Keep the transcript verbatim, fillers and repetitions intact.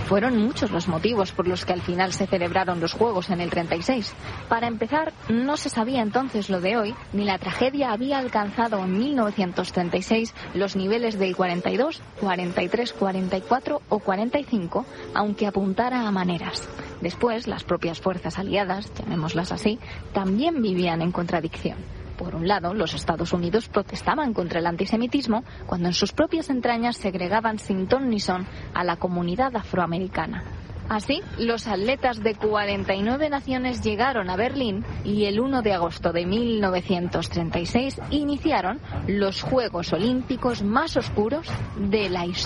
fueron muchos los motivos por los que al final se celebraron los Juegos en el treinta y seis. Para empezar, no se sabía entonces lo de hoy, ni la tragedia había alcanzado en mil novecientos treinta y seis los niveles del cuarenta y dos, cuarenta y tres, cuarenta y cuatro o cuarenta y cinco, aunque apuntara a maneras. Después, las propias fuerzas aliadas, llamémoslas así, también vivían en contradicción. Por un lado, los Estados Unidos protestaban contra el antisemitismo cuando en sus propias entrañas segregaban sin ton ni son a la comunidad afroamericana. Así, los atletas de cuarenta y nueve naciones llegaron a Berlín y el uno de agosto de mil novecientos treinta y seis iniciaron los Juegos Olímpicos más oscuros de la historia.